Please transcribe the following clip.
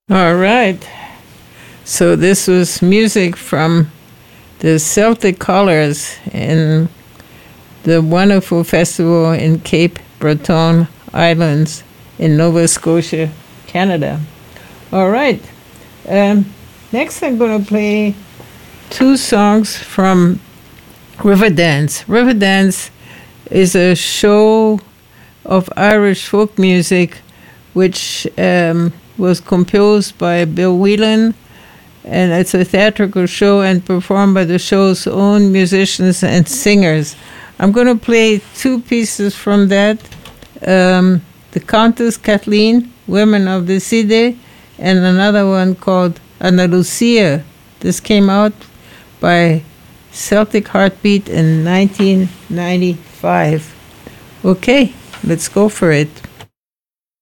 All right. So this was music from the Celtic Colors in the wonderful festival in Cape Breton Islands in Nova Scotia, Canada. All right. Next, I'm going to play two songs from Riverdance. Riverdance is a show of Irish folk music which was composed by Bill Whelan, and it's a theatrical show and performed by the show's own musicians and singers. I'm going to play two pieces from that. The Countess Kathleen, Women of the Cide, and another one called Andalusia. This came out by Celtic Heartbeat in 1995. Okay, let's go for it.